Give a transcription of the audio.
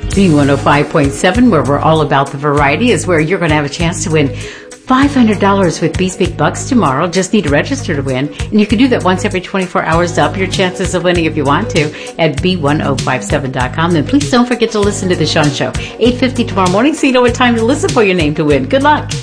B105.7, where we're all about the variety, is where you're going to have a chance to win $500 with Bespeak Bucks tomorrow. Just need to register to win. And you can do that once every 24 hours to up your chances of winning if you want to at B1057.com. And please don't forget to listen to The Sean Show, 8:50 tomorrow morning, so you know what time to listen for your name to win. Good luck.